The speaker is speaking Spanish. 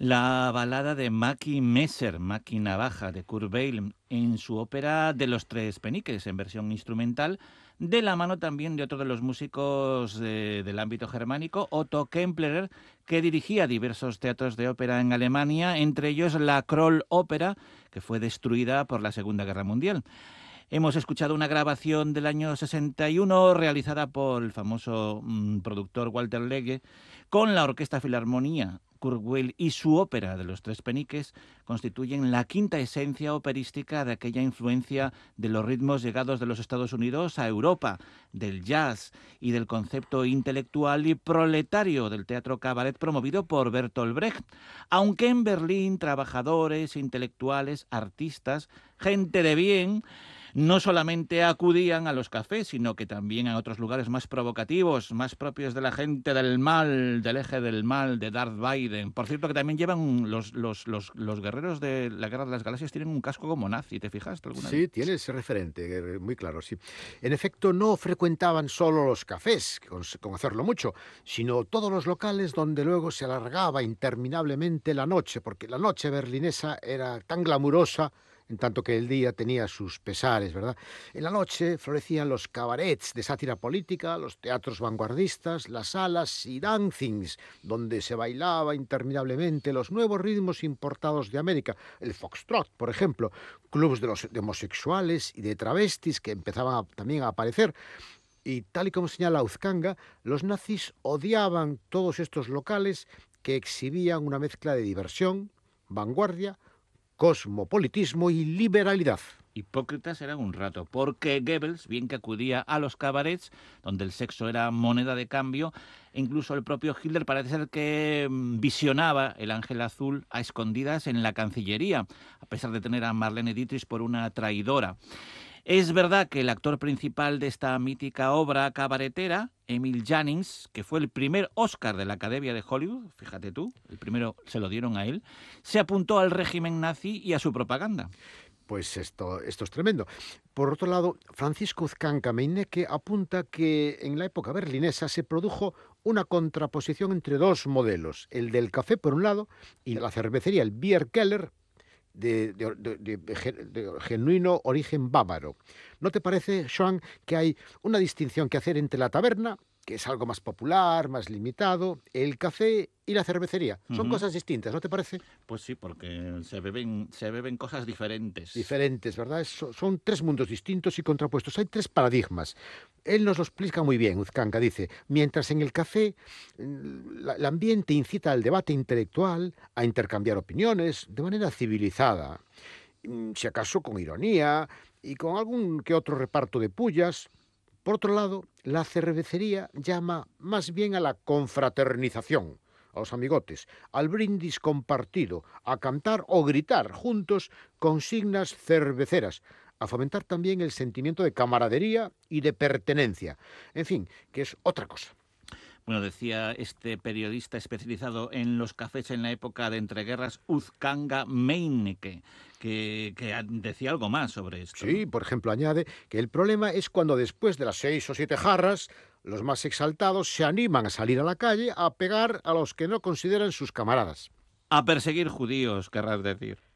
La balada de Mackie Messer, Mackie Navaja, de Kurt Weill, en su ópera de los Tres Peniques, en versión instrumental, de la mano también de otro de los músicos del ámbito germánico, Otto Kempler, que dirigía diversos teatros de ópera en Alemania, entre ellos la Kroll Ópera, que fue destruida por la Segunda Guerra Mundial. Hemos escuchado una grabación del año 61 realizada por el famoso productor Walter Legge con la Orquesta Filarmonía. Kurt Weill y su ópera de los Tres Peniques constituyen la quinta esencia operística de aquella influencia de los ritmos llegados de los Estados Unidos a Europa, del jazz y del concepto intelectual y proletario del teatro cabaret promovido por Bertolt Brecht. Aunque en Berlín trabajadores, intelectuales, artistas, gente de bien, no solamente acudían a los cafés, sino que también a otros lugares más provocativos, más propios de la gente del mal, del eje del mal, de Darth Vader. Por cierto, que también llevan los guerreros de la Guerra de las Galaxias, tienen un casco como nazi, ¿te fijaste alguna vez? Sí, tiene ese referente, muy claro, sí. En efecto, no frecuentaban solo los cafés, con hacerlo mucho, sino todos los locales donde luego se alargaba interminablemente la noche, porque la noche berlinesa era tan glamurosa, en tanto que el día tenía sus pesares, ¿verdad? En la noche florecían los cabarets de sátira política, los teatros vanguardistas, las salas y dancings, donde se bailaba interminablemente los nuevos ritmos importados de América, el foxtrot, por ejemplo, clubs de homosexuales y de travestis que empezaban también a aparecer. Y tal y como señala Uzcanga, los nazis odiaban todos estos locales que exhibían una mezcla de diversión, vanguardia, cosmopolitismo y liberalidad. Hipócritas eran un rato, porque Goebbels, bien que acudía a los cabarets, donde el sexo era moneda de cambio, e incluso el propio Hitler parece ser que visionaba el ángel azul a escondidas en la Cancillería, a pesar de tener a Marlene Dietrich por una traidora. Es verdad que el actor principal de esta mítica obra cabaretera, Emil Jannings, que fue el primer Oscar de la Academia de Hollywood, fíjate tú, el primero se lo dieron a él, se apuntó al régimen nazi y a su propaganda. Pues esto es tremendo. Por otro lado, Francisco Uzcanca Meinecke apunta que en la época berlinesa se produjo una contraposición entre dos modelos, el del café por un lado y la cervecería, el Bierkeller, de genuino origen bávaro. ¿No te parece, Joan, que hay una distinción que hacer entre la taberna, que es algo más popular, más limitado, el café y la cervecería? Son cosas distintas, ¿no te parece? Pues sí, porque se beben cosas diferentes. Diferentes, ¿verdad? Son tres mundos distintos y contrapuestos. Hay tres paradigmas. Él nos lo explica muy bien, Uzcanca dice, mientras en el café el ambiente incita al debate intelectual, a intercambiar opiniones de manera civilizada, si acaso con ironía y con algún que otro reparto de pullas. Por otro lado, la cervecería llama más bien a la confraternización, a los amigotes, al brindis compartido, a cantar o gritar juntos consignas cerveceras, a fomentar también el sentimiento de camaradería y de pertenencia. En fin, que es otra cosa. Bueno, decía este periodista especializado en los cafés en la época de entreguerras, Uzcanga Meinecke, que decía algo más sobre esto, ¿no? Sí, por ejemplo, añade que el problema es cuando después de las 6 o 7 jarras, los más exaltados se animan a salir a la calle a pegar a los que no consideran sus camaradas. A perseguir judíos, querrás decir.